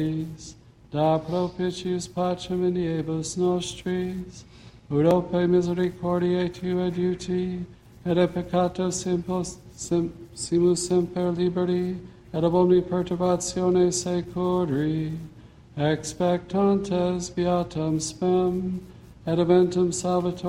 da propitius pacem iniebus nostris, urope misericordiae Tue adiuti, et a peccato simus semper liberi, et ab omni perturbatione securi, expectantes beatam spem, et eventum salvator